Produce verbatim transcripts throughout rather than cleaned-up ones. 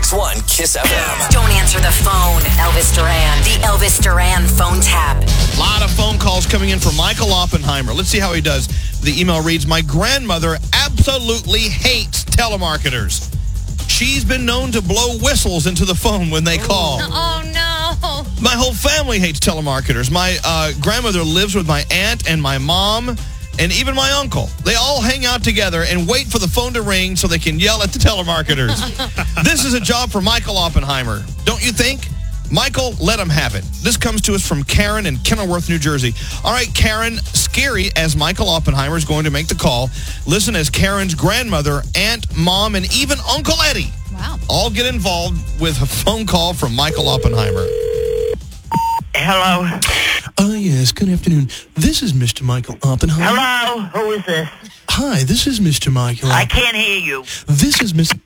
ninety-six point one Kiss F M. Don't answer the phone. Elvis Duran. The Elvis Duran phone tap. A lot of phone calls coming in from Michael Oppenheimer. Let's see how he does. The email reads, my grandmother absolutely hates telemarketers. She's been known to blow whistles into the phone when they call. Oh, no. My whole family hates telemarketers. My uh, grandmother lives with my aunt and my mom and even my uncle. They all hang out together and wait for the phone to ring so they can yell at the telemarketers. This is a job for Michael Oppenheimer, don't you think? Michael, let him have it. This comes to us from Karen in Kenilworth, New Jersey. All right, Karen, scary as Michael Oppenheimer is going to make the call. Listen as Karen's grandmother, aunt, mom, and even Uncle Eddie Wow. all get involved with a phone call from Michael Oppenheimer. Hello? Uh, yes, good afternoon. This is Mister Michael Oppenheimer. Hello? Who is this? Hi, this is Mister Michael. I can't hear you. This is Mister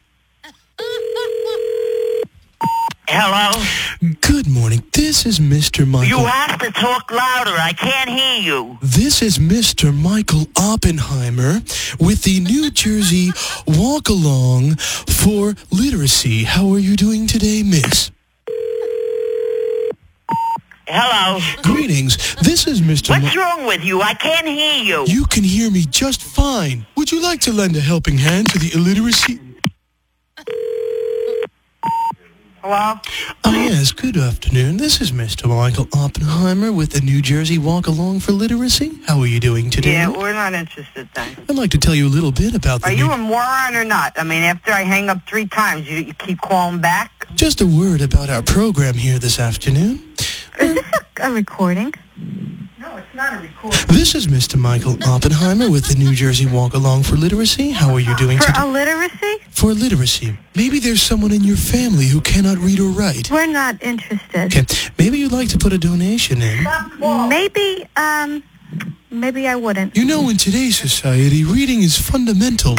Hello? Good morning. This is Mister Michael. You have to talk louder. I can't hear you. This is Mister Michael Oppenheimer with the New Jersey Walk Along for Literacy. How are you doing today, miss? Hello? Greetings. This is Mister What's Mi- wrong with you? I can't hear you. You can hear me just fine. Would you like to lend a helping hand to the illiteracy? Hello? Oh, yes, good afternoon. This is Mister Michael Oppenheimer with the New Jersey Walk Along for Literacy. How are you doing today? Yeah, we're not interested then. I'd like to tell you a little bit about the Are new... you a moron or not? I mean, after I hang up three times, you, you keep calling back? Just a word about our program here this afternoon. Is this a, a recording? No, it's not a recording. This is Mister Michael Oppenheimer with the New Jersey Walk Along for Literacy. How are you doing For today? illiteracy? For literacy. Maybe there's someone in your family who cannot read or write. We're not interested. Okay, maybe you'd like to put a donation in. Maybe, um, maybe I wouldn't. You know, in today's society, reading is fundamental.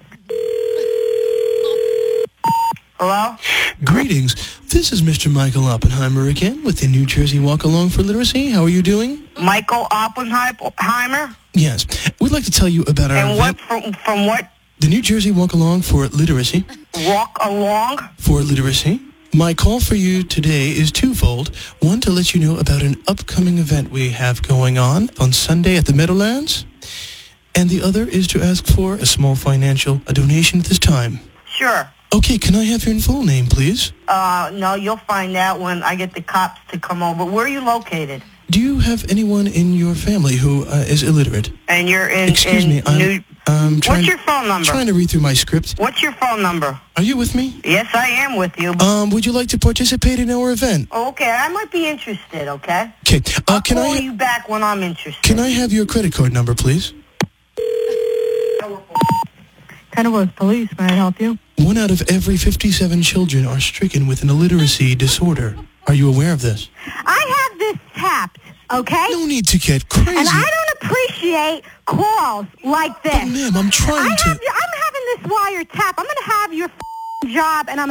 Hello? Greetings. This is Mister Michael Oppenheimer again with the New Jersey Walk Along for Literacy. How are you doing? Michael Oppenheimer? Yes. We'd like to tell you about our And what, event, from, from what? the New Jersey Walk Along for Literacy. Walk along? For literacy. My call for you today is twofold. One, to let you know about an upcoming event we have going on on Sunday at the Meadowlands. And the other is to ask for a small financial a donation at this time. Sure. Okay, can I have your full name, please? Uh, no, you'll find out when I get the cops to come over. Where are you located? Do you have anyone in your family who uh, is illiterate? And you're in, Excuse in me, I'm, New... I'm trying, What's your phone number? trying to read through my script. What's your phone number? Are you with me? Yes, I am with you. Um, would you like to participate in our event? Okay, I might be interested, okay? Okay, uh, I'll can call I you back when I'm interested. can I have your credit card number, please? Kenilworth Police, may I help you? One out of every fifty-seven children are stricken with an illiteracy disorder. Are you aware of this? I have this tapped, okay? No need to get crazy. And I don't appreciate calls like this. But ma'am, I'm trying I to... have, I'm having this wire tap. I'm going to have your f***ing job, and I'm